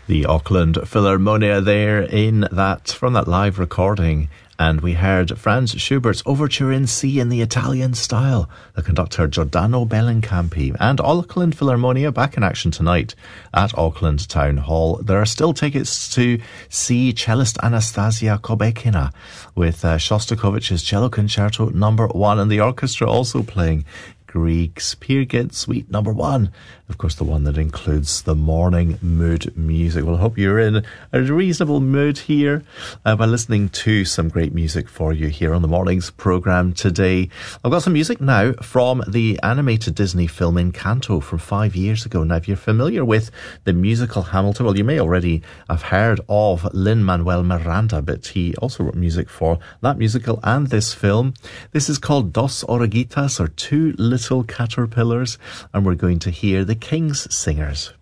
The Auckland Philharmonia there from that live recording. And we heard Franz Schubert's Overture in C in the Italian style. The conductor Giordano Bellincampi. And Auckland Philharmonia back in action tonight at Auckland Town Hall. There are still tickets to see cellist Anastasia Kobekina with Shostakovich's Cello Concerto No. 1, and the orchestra also playing Grieg's Peer Gynt Suite No. 1. Of course, the one that includes the morning mood music. Well, I hope you're in a reasonable mood here by listening to some great music for you here on the morning's programme today. I've got some music now from the animated Disney film Encanto from 5 years ago. Now, if you're familiar with the musical Hamilton, well, you may already have heard of Lin-Manuel Miranda, but he also wrote music for that musical and this film. This is called Dos Oruguitas, or Two Little Caterpillars, and we're going to hear the King's Singers.